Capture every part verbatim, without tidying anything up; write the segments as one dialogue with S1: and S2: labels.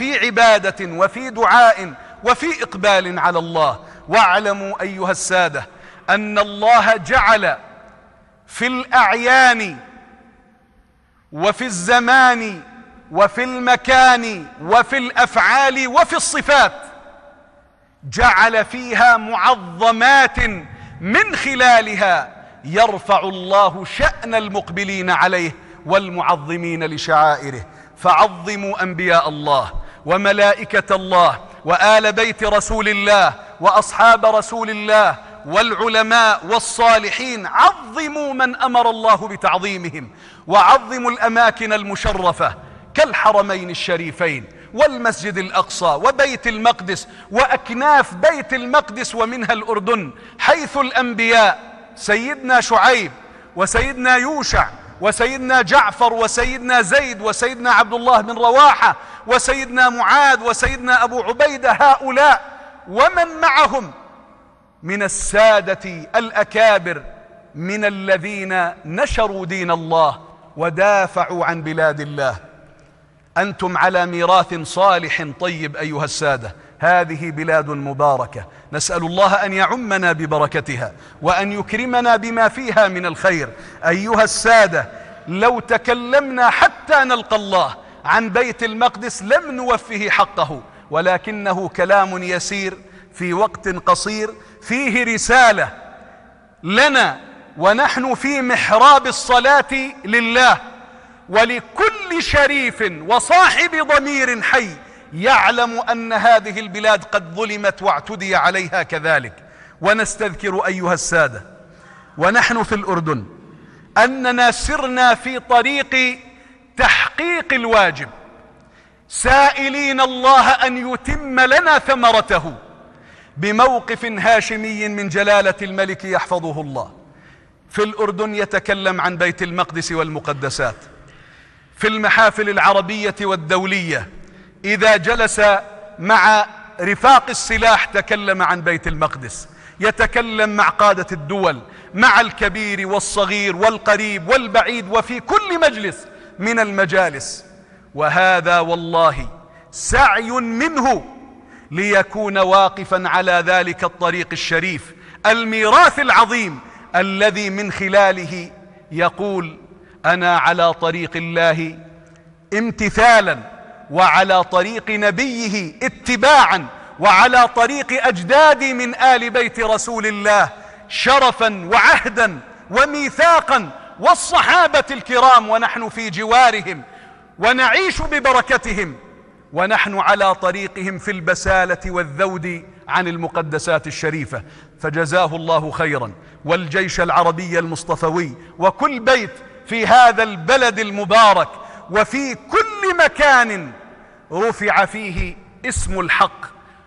S1: في عبادة وفي دعاء وفي إقبال على الله. واعلموا أيها السادة أن الله جعل في الأعيان وفي الزمان وفي المكان وفي الأفعال وفي الصفات، جعل فيها معظمات من خلالها يرفع الله شأن المقبلين عليه والمعظمين لشعائره. فعظموا أنبياء الله وملائكة الله وآل بيت رسول الله وأصحاب رسول الله والعلماء والصالحين. عظموا من أمر الله بتعظيمهم، وعظموا الأماكن المشرفة كالحرمين الشريفين والمسجد الأقصى وبيت المقدس وأكناف بيت المقدس ومنها الأردن، حيث الأنبياء سيدنا شعيب وسيدنا يوشع وسيدنا جعفر وسيدنا زيد وسيدنا عبد الله بن رواحة وسيدنا معاذ وسيدنا أبو عبيدة، هؤلاء ومن معهم من السادة الأكابر من الذين نشروا دين الله ودافعوا عن بلاد الله. أنتم على ميراث صالح طيب أيها السادة. هذه بلاد مباركة، نسأل الله أن يعمنا ببركتها وأن يكرمنا بما فيها من الخير. أيها السادة، لو تكلمنا حتى نلقى الله عن بيت المقدس لم نوفه حقه، ولكنه كلام يسير في وقت قصير فيه رسالة لنا ونحن في محراب الصلاة لله، ولكل شريف وصاحب ضمير حي يعلم أن هذه البلاد قد ظلمت واعتدي عليها كذلك. ونستذكر أيها السادة ونحن في الأردن أننا سرنا في طريق تحقيق الواجب، سائلين الله أن يتم لنا ثمرته بموقف هاشمي من جلالة الملك يحفظه الله. في الأردن يتكلم عن بيت المقدس والمقدسات، في المحافل العربية والدولية إذا جلس مع رفاق السلاح تكلم عن بيت المقدس، يتكلم مع قادة الدول، مع الكبير والصغير والقريب والبعيد وفي كل مجلس من المجالس. وهذا والله سعي منه ليكون واقفا على ذلك الطريق الشريف، الميراث العظيم الذي من خلاله يقول: أنا على طريق الله امتثالا، وعلى طريق نبيه اتباعا، وعلى طريق أجدادي من آل بيت رسول الله شرفا وعهدا وميثاقا، والصحابة الكرام ونحن في جوارهم ونعيش ببركتهم، ونحن على طريقهم في البسالة والذود عن المقدسات الشريفة. فجزاه الله خيرا، والجيش العربي المصطفوي وكل بيت في هذا البلد المبارك وفي كل مكان رفع فيه اسم الحق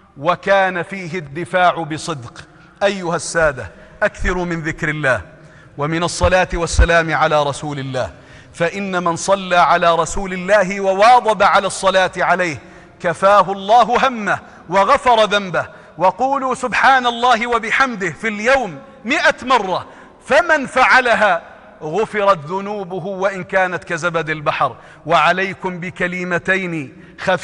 S1: وكان فيه الدفاع بصدق. أيها السادة، أكثروا من ذكر الله ومن الصلاة والسلام على رسول الله، فإن من صلى على رسول الله وواظب على الصلاة عليه كفاه الله همه وغفر ذنبه. وقولوا سبحان الله وبحمده في اليوم مئة مرة، فمن فعلها غفرت ذنوبه وإن كانت كزبد البحر. وعليكم بكلمتين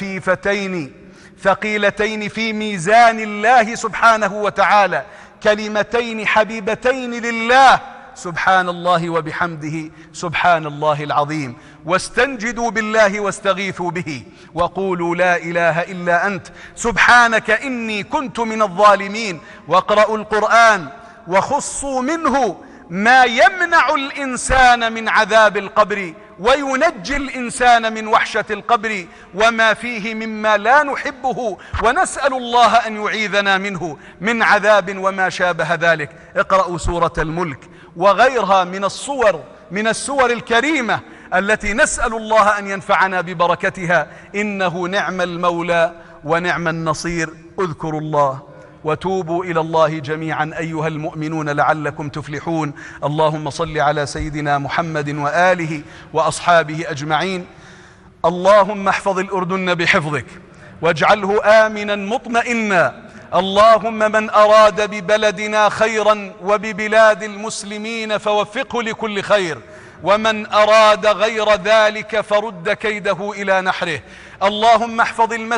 S1: خفيفتين ثقيلتين في ميزان الله سبحانه وتعالى، كلمتين حبيبتين لله: سبحان الله وبحمده سبحان الله العظيم. واستنجدوا بالله واستغيثوا به، وقولوا لا إله إلا أنت سبحانك إني كنت من الظالمين. واقرأوا القرآن وخصوا منه ما يمنع الإنسان من عذاب القبر وينجي الإنسان من وحشة القبر وما فيه مما لا نحبه، ونسأل الله أن يعيذنا منه من عذاب وما شابه ذلك. اقرأوا سورة الملك وغيرها من الصور من السور الكريمة التي نسأل الله أن ينفعنا ببركتها، إنه نعم المولى ونعم النصير. اذكروا الله وتوبوا إلى الله جميعا أيها المؤمنون لعلكم تفلحون. اللهم صل على سيدنا محمد وآله وأصحابه أجمعين. اللهم احفظ الأردن بحفظك واجعله آمنا مطمئنا. اللهم من أراد ببلدنا خيرا وببلاد المسلمين فوفقه لكل خير، ومن أراد غير ذلك فرد كيده إلى نحره. اللهم احفظ المسجد